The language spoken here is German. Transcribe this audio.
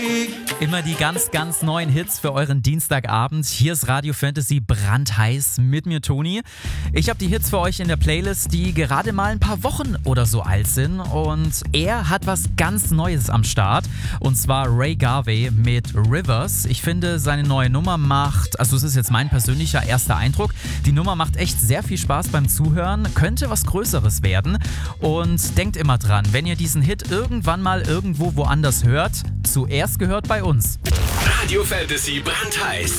Immer die ganz, ganz neuen Hits für euren Dienstagabend. Hier ist Radio Fantasy brandheiß mit mir, Toni. Ich habe die Hits für euch in der Playlist, die gerade mal ein paar Wochen oder so alt sind. Und er hat was ganz Neues am Start. Und zwar Ray Garvey mit Rivers. Ich finde, seine neue Nummer macht, also es ist jetzt mein persönlicher erster Eindruck, die Nummer macht echt sehr viel Spaß beim Zuhören. Könnte was Größeres werden. Und denkt immer dran, wenn ihr diesen Hit irgendwann mal irgendwo woanders hört, zuerst gehört bei uns. Radio Fantasy brandheiß.